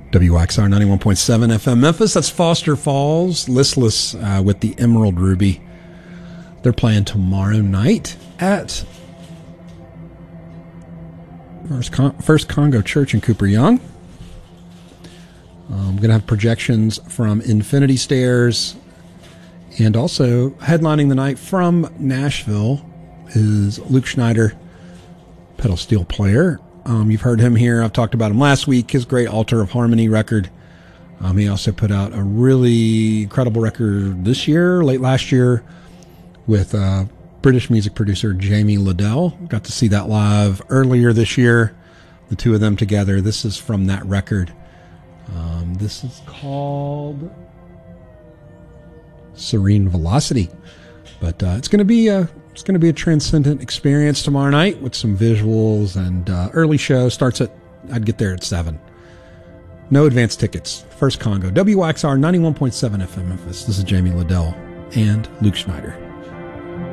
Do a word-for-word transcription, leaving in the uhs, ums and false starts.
W X R ninety-one point seven F M Memphis. That's Foster Falls, Listless uh, with the Emerald Ruby. They're playing tomorrow night at First, Con- First Congo Church in Cooper Young. I'm going to have projections from Infinity Stairs, and also headlining the night from Nashville is Luke Schneider, pedal steel player. Um, you've heard him here. I've talked about him last week, his great Altar of Harmony record. Um, he also put out a really incredible record this year, late last year, with uh, British music producer Jamie Liddell. Got to see that live earlier this year, the two of them together. This is from that record. Um, this is called Serene Velocity. But uh, it's going to be a it's going to be a transcendent experience tomorrow night with some visuals, and uh, early show starts at, I'd get there at seven. No advance tickets. First Congo. W X R ninety-one point seven F M Memphis. This is Jamie Liddell and Luke Schneider.